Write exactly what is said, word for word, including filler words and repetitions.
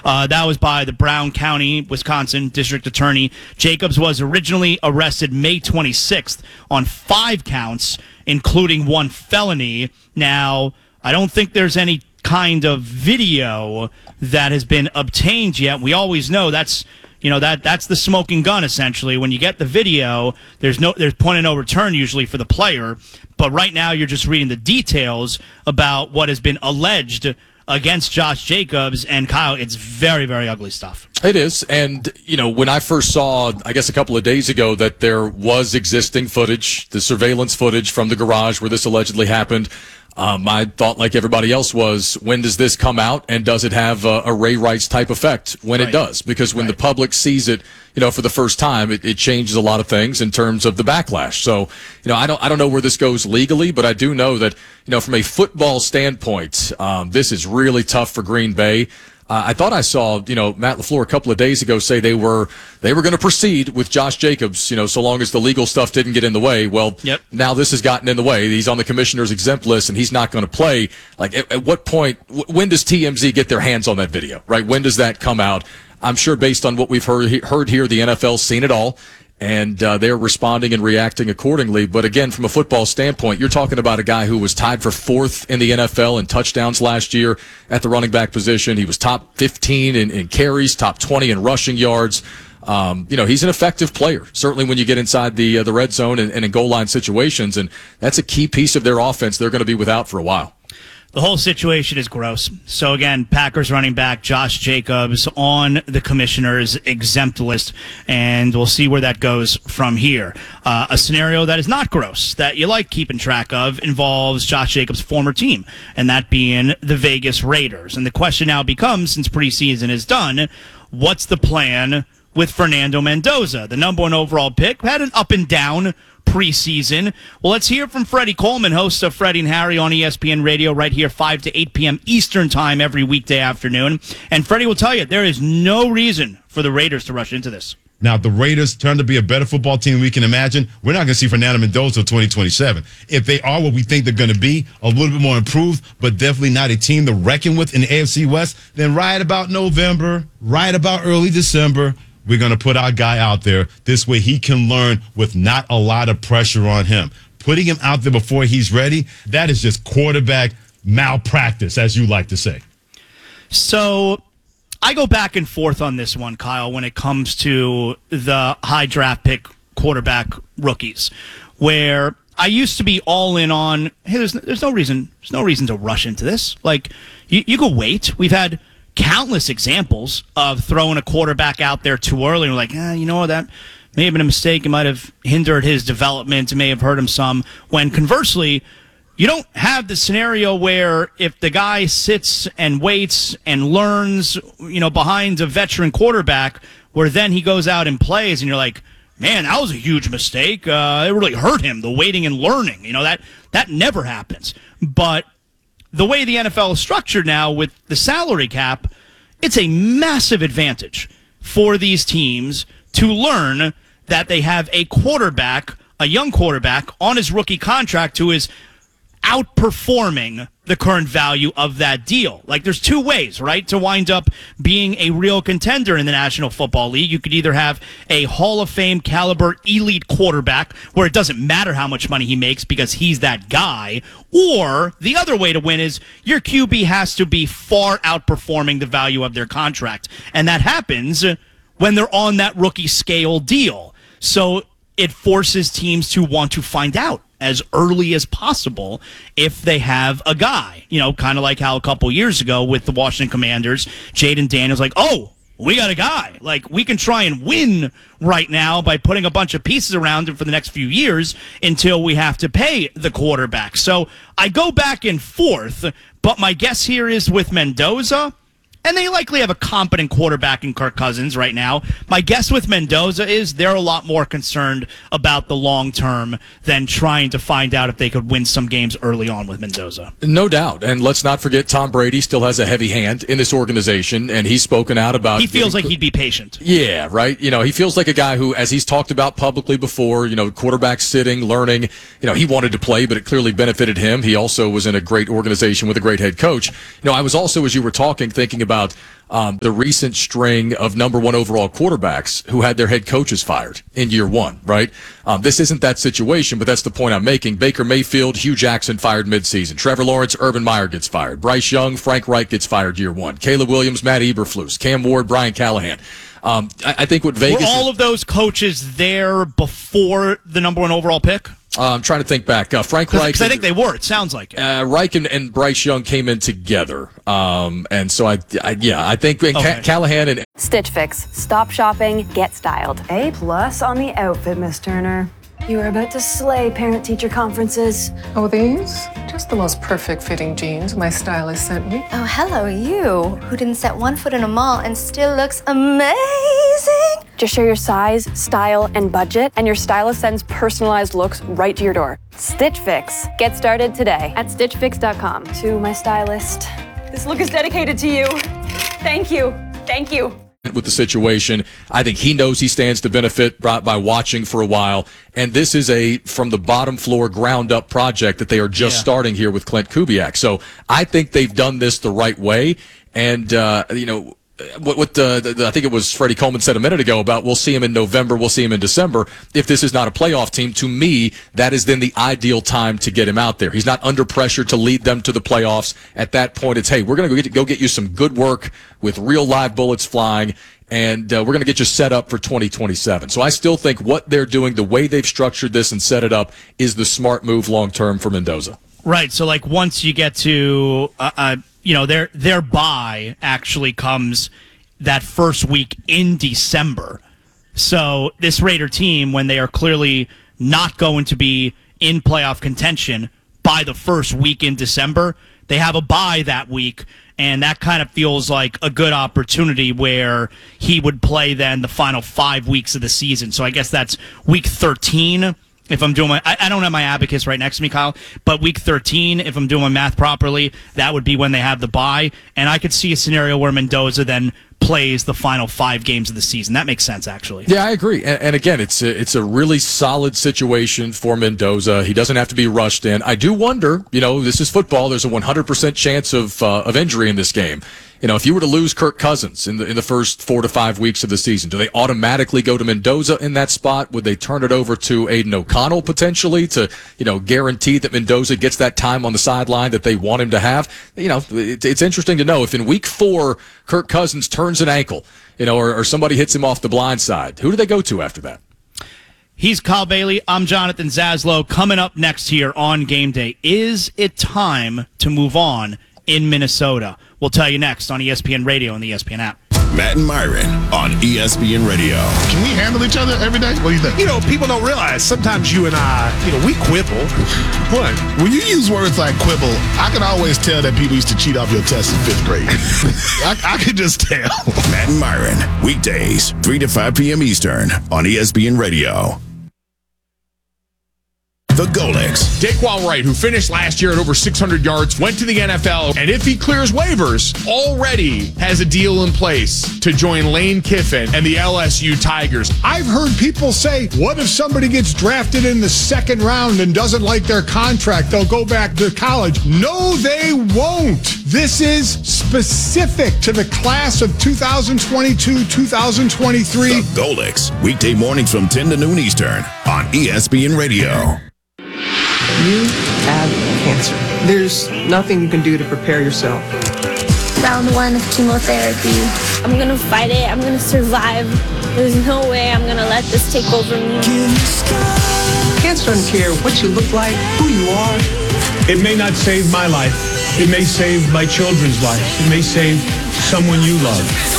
Uh, that was by the Brown County, Wisconsin District Attorney. Jacobs was originally arrested May twenty-sixth on five counts, including one felony. Now, I don't think there's any kind of video that has been obtained yet. We always know that's you know that that's the smoking gun essentially. When you get the video, there's no there's point of no return usually for the player. But right now you're just reading the details about what has been alleged against Josh Jacobs, and Kyle, it's very, very ugly stuff. It is, and, you know, when I first saw, I guess a couple of days ago, that there was existing footage, the surveillance footage from the garage where this allegedly happened, um, I thought, like everybody else, was, when does this come out, and does it have a, a Ray Rice type effect when right. it does? Because when right. the public sees it, you know, for the first time, it, it changes a lot of things in terms of the backlash. So, you know, I don't, I don't know where this goes legally, but I do know that, you know, from a football standpoint, um, this is really tough for Green Bay. Uh, I thought I saw, you know, Matt LaFleur a couple of days ago say they were they were going to proceed with Josh Jacobs, you know, so long as the legal stuff didn't get in the way. Well, yep. now this has gotten in the way. He's on the commissioner's exempt list, and he's not going to play. Like, at, at what point, w- when does T M Z get their hands on that video, right? When does that come out? I'm sure based on what we've heard, heard here, the N F L's seen it all. And uh, they're responding and reacting accordingly. But again, from a football standpoint, you're talking about a guy who was tied for fourth in the N F L in touchdowns last year at the running back position. He was top fifteen in, in carries, top twenty in rushing yards. Um, you know, he's an effective player, certainly when you get inside the uh, the red zone and, and in goal line situations. And that's a key piece of their offense they're going to be without for a while. The whole situation is gross. So again, Packers running back Josh Jacobs on the commissioner's exempt list, and we'll see where that goes from here. Uh, a scenario that is not gross, that you like keeping track of, involves Josh Jacobs' former team, and that being the Vegas Raiders. And the question now becomes, since preseason is done, what's the plan with Fernando Mendoza? The number one overall pick had an up and down preseason. Well, let's hear from Freddie Coleman, host of Freddie and Harry on E S P N Radio, right here five to eight p.m. Eastern Time every weekday afternoon. And Freddie will tell you there is no reason for the Raiders to rush into this. Now, if the Raiders turn to be a better football team than we can imagine, we're not going to see Fernando Mendoza until twenty twenty-seven. If they are what we think they're going to be, a little bit more improved, but definitely not a team to reckon with in the A F C West, then right about November, right about early December, we're going to put our guy out there. This way he can learn with not a lot of pressure on him. Putting him out there before he's ready, that is just quarterback malpractice, as you like to say. So I go back and forth on this one, Kyle, when it comes to the high draft pick quarterback rookies, where I used to be all in on, hey, there's, there's no reason, there's no reason to rush into this. Like, you, you could wait. We've had countless examples of throwing a quarterback out there too early. And we're like, eh, you know, that may have been a mistake. It might have hindered his development. It may have hurt him some. When conversely, you don't have the scenario where if the guy sits and waits and learns, you know, behind a veteran quarterback, where then he goes out and plays and you're like, man, that was a huge mistake. Uh, it really hurt him, the waiting and learning. You know, that that never happens. But the way the N F L is structured now with the salary cap, it's a massive advantage for these teams to learn that they have a quarterback, a young quarterback, on his rookie contract who is outperforming the current value of that deal. Like, there's two ways, right, to wind up being a real contender in the National Football League. You could either have a Hall of Fame caliber elite quarterback where it doesn't matter how much money he makes because he's that guy, or the other way to win is your Q B has to be far outperforming the value of their contract. And that happens when they're on that rookie scale deal. So it forces teams to want to find out as early as possible if they have a guy. You know, kind of like how a couple years ago with the Washington Commanders, Jaden Daniels, like, oh, we got a guy. Like, we can try and win right now by putting a bunch of pieces around him for the next few years until we have to pay the quarterback. So I go back and forth, but my guess here is with Mendoza, and they likely have a competent quarterback in Kirk Cousins right now. My guess with Mendoza is they're a lot more concerned about the long term than trying to find out if they could win some games early on with Mendoza. No doubt. And let's not forget Tom Brady still has a heavy hand in this organization, and he's spoken out about... He feels getting, like he'd be patient. Yeah, right? You know, he feels like a guy who, as he's talked about publicly before, you know, quarterback sitting, learning, you know, he wanted to play, but it clearly benefited him. He also was in a great organization with a great head coach. You know, I was also, as you were talking, thinking about about um, the recent string of number one overall quarterbacks who had their head coaches fired in year one, right? Um, this isn't that situation, but that's the point I'm making. Baker Mayfield, Hugh Jackson fired midseason. Trevor Lawrence, Urban Meyer gets fired. Bryce Young, Frank Reich gets fired year one. Caleb Williams, Matt Eberflus, Cam Ward, Brian Callahan. Um, I, I think what Vegas... Were all of those coaches there before the number one overall pick? Uh, I'm trying to think back. Uh, Frank Reich. Because I think they were. It sounds like it. Uh, Reich and, and Bryce Young came in together. Um, and so, I, I yeah, I think and Okay. Ca- Callahan and... Stitch Fix. Stop shopping, get styled. A plus on the outfit, Miss Turner. You are about to slay parent-teacher conferences. Oh, these? Just the most perfect fitting jeans my stylist sent me. Oh, hello, you, who didn't set one foot in a mall and still looks amazing. Just share your size, style, and budget, and your stylist sends personalized looks right to your door. Stitch Fix. Get started today at stitch fix dot com. To my stylist, this look is dedicated to you. Thank you. Thank you. with the situation. I think he knows he stands to benefit by, by watching for a while. And this is a from the bottom floor ground up project that they are just yeah. starting here with Clint Kubiak. So I think they've done this the right way. And, uh, you know, what, what the, the, I think it was Freddie Coleman said a minute ago about we'll see him in November, we'll see him in December. If this is not a playoff team, to me, that is then the ideal time to get him out there. He's not under pressure to lead them to the playoffs. At that point, it's, hey, we're going to go get, go get you some good work with real live bullets flying, and uh, we're going to get you set up for twenty twenty-seven. So I still think what they're doing, the way they've structured this and set it up, is the smart move long term for Mendoza. Right. So, like, once you get to, uh, uh, you know, their their bye actually comes that first week in December. So this Raider team, when they are clearly not going to be in playoff contention by the first week in December, they have a bye that week, and that kind of feels like a good opportunity where he would play then the final five weeks of the season. So I guess that's week thirteen. If I'm doing my, I, I don't have my abacus right next to me, Kyle, but week thirteen, if I'm doing my math properly, that would be when they have the bye. And I could see a scenario where Mendoza then plays the final five games of the season. That makes sense, actually. Yeah, I agree. And, and again, it's a, it's a really solid situation for Mendoza. He doesn't have to be rushed in. I do wonder, you know, this is football. There's a one hundred percent chance of uh, of injury in this game. You know, if you were to lose Kirk Cousins in the in the first four to five weeks of the season, do they automatically go to Mendoza in that spot? Would they turn it over to Aiden O'Connell potentially to, you know, guarantee that Mendoza gets that time on the sideline that they want him to have? You know, it, it's interesting to know if in week four Kirk Cousins turns an ankle, you know, or, or somebody hits him off the blind side. Who do they go to after that? He's Kyle Bailey. I'm Jonathan Zaslow. Coming up next here on Game Day, is it time to move on in Minnesota? We'll tell you next on E S P N Radio and the E S P N app. Matt and Myron on E S P N Radio. Can we handle each other every day? What do you think? You know, people don't realize sometimes you and I, you know, we quibble. What? When you use words like quibble, I can always tell that people used to cheat off your tests in fifth grade. I, I can just tell. Matt and Myron, weekdays, three to five p.m. Eastern on E S P N Radio. The Golix. Daquan Wright, who finished last year at over six hundred yards, went to the N F L, and if he clears waivers, already has a deal in place to join Lane Kiffin and the L S U Tigers. I've heard people say, what if somebody gets drafted in the second round and doesn't like their contract? They'll go back to college. No, they won't. This is specific to the class of two thousand twenty-two, two thousand twenty-three. The Golix. Weekday mornings from ten to noon Eastern on E S P N Radio. You have cancer. There's nothing you can do to prepare yourself. Round one of chemotherapy. I'm gonna fight it. I'm gonna survive. There's no way I'm gonna let this take over me. Cancer doesn't care what you look like, who you are. It may not save my life. It may save my children's life. It may save someone you love.